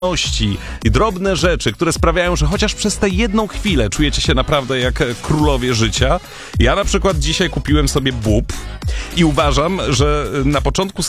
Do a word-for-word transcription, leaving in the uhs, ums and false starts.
i drobne rzeczy, które sprawiają, że chociaż przez tę jedną chwilę czujecie się naprawdę jak królowie życia. Ja na przykład dzisiaj kupiłem sobie bób i uważam, że na początku